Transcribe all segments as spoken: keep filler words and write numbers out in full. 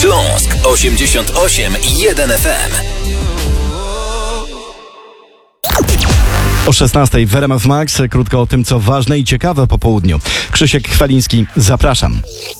Śląsk osiemdziesiąt osiem i jeden F M. O szesnastej w R M F Max krótko o tym, co ważne i ciekawe po południu. Krzysiek Chwaliński, zapraszam.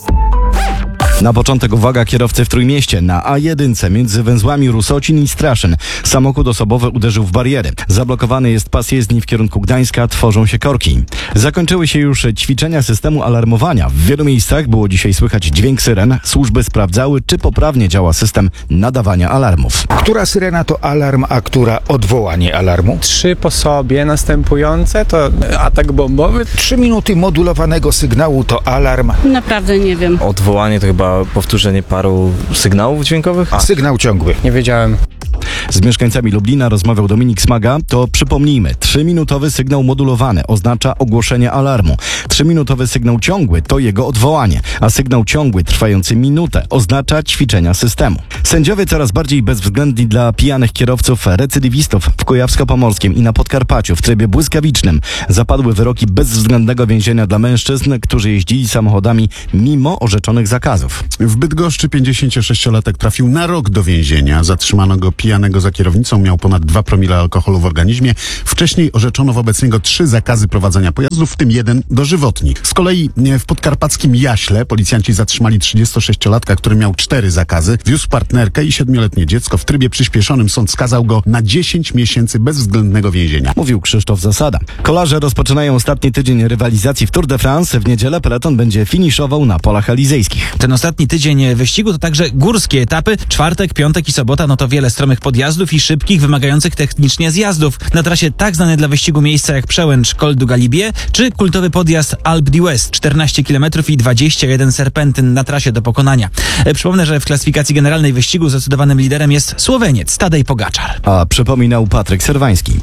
Na początek uwaga, kierowcy w Trójmieście. Na A jeden między węzłami Rusocin i Straszyn samochód osobowy uderzył w bariery. Zablokowany jest pas jezdni w kierunku Gdańska, tworzą się korki. Zakończyły się już ćwiczenia systemu alarmowania. W wielu miejscach było dzisiaj słychać dźwięk syren. Służby sprawdzały, czy poprawnie działa system nadawania alarmów. Która syrena to alarm, a która odwołanie alarmu? Trzy po sobie następujące to atak bombowy. Trzy minuty modulowanego sygnału to alarm. Naprawdę nie wiem. Odwołanie to chyba powtórzenie paru sygnałów dźwiękowych? A sygnał ciągły. Nie wiedziałem. Z mieszkańcami Lublina rozmawiał Dominik Smaga. To przypomnijmy, trzyminutowy sygnał modulowany oznacza ogłoszenie alarmu. Trzyminutowy sygnał ciągły to jego odwołanie, a sygnał ciągły trwający minutę oznacza ćwiczenia systemu. Sędziowie coraz bardziej bezwzględni dla pijanych kierowców, recydywistów w Kujawsko-Pomorskim i na Podkarpaciu w trybie błyskawicznym. Zapadły wyroki bezwzględnego więzienia dla mężczyzn, którzy jeździli samochodami mimo orzeczonych zakazów. W Bydgoszczy pięćdziesięciosześciolatek trafił na rok do więzienia. Zatrzymano go pijanego za kierownicą, miał ponad dwa promile alkoholu w organizmie. Wcześniej orzeczono wobec niego trzy zakazy prowadzenia pojazdów, w tym jeden dożywotni. Z kolei w podkarpackim Jaśle policjanci zatrzymali trzydziestosześciolatka, który miał cztery zakazy. Wiózł partnerkę i siedmioletnie dziecko. W trybie przyspieszonym sąd skazał go na dziesięć miesięcy bezwzględnego więzienia. Mówił Krzysztof Zasada. Kolarze rozpoczynają ostatni tydzień rywalizacji w Tour de France. W niedzielę peleton będzie finiszował na polach elizejskich. Ten ostatni tydzień wyścigu to także górskie etapy. Czwartek, piątek i sobota no to wiele stromych podjazdów i szybkich, wymagających technicznie zjazdów. Na trasie tak znane dla wyścigu miejsca jak przełęcz Col du Galibier czy kultowy podjazd Alpe d'Huez, czternaście kilometrów i dwadzieścia jeden serpentyn na trasie do pokonania. Przypomnę, że w klasyfikacji generalnej wyścigu zdecydowanym liderem jest Słoweniec Tadej Pogaczar. A przypominał Patryk Serwański.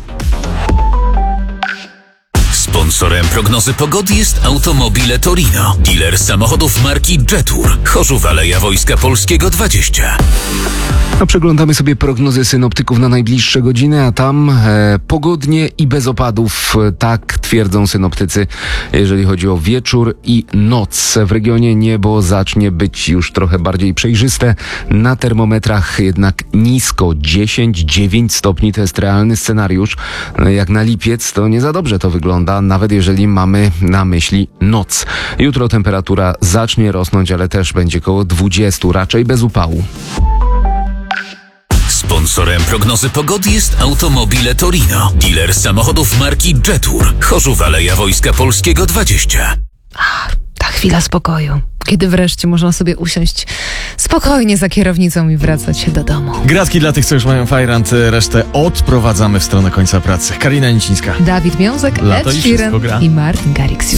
Sponsorem prognozy pogody jest Automobile Torino, dealer samochodów marki Jetour, Chorzów Aleja Wojska Polskiego dwadzieścia. A przeglądamy sobie prognozy synoptyków na najbliższe godziny, a tam e, pogodnie i bez opadów, tak twierdzą synoptycy, jeżeli chodzi o wieczór i noc. W regionie niebo zacznie być już trochę bardziej przejrzyste, na termometrach jednak nisko, dziesięć dziewięć stopni to jest realny scenariusz. Jak na lipiec to nie za dobrze to wygląda, nawet jeżeli mamy na myśli noc. Jutro temperatura zacznie rosnąć, ale też będzie koło dwudziestu, raczej bez upału. Sponsorem prognozy pogody jest Automobile Torino, dealer samochodów marki Jetour, Chorzów Aleja Wojska Polskiego dwadzieścia. Ach, ta chwila spokoju, kiedy wreszcie można sobie usiąść spokojnie za kierownicą i wracać się do domu. Gratki dla tych, co już mają fajrant, resztę odprowadzamy w stronę końca pracy. Karina Nicińska, Dawid Miązek, Ed Sheeran i Martin Garrix.